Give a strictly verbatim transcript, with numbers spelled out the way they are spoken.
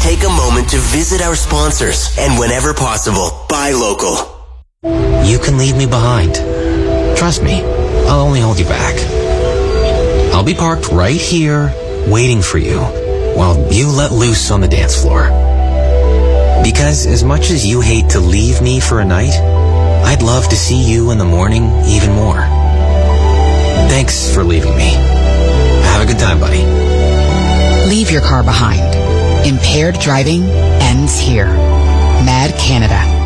take a moment to visit our sponsors and whenever possible, buy local. You can leave me behind. Trust me, I'll only hold you back. I'll be parked right here, waiting for you, while you let loose on the dance floor. Because as much as you hate to leave me for a night, I'd love to see you in the morning even more. Thanks for leaving me. Have a good time, buddy. Leave your car behind. Impaired driving ends here. Mad Canada.